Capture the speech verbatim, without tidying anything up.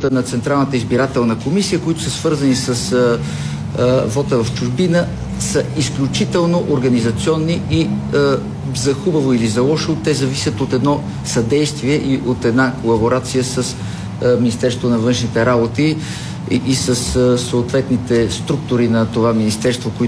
действията на Централната избирателна комисия, които са свързани с а, а, вота в чужбина, са изключително организационни и а, за хубаво или за лошо те зависят от едно съдействие и от една колаборация с а, Министерство на външните работи и, и с а, съответните структури на това министерство, които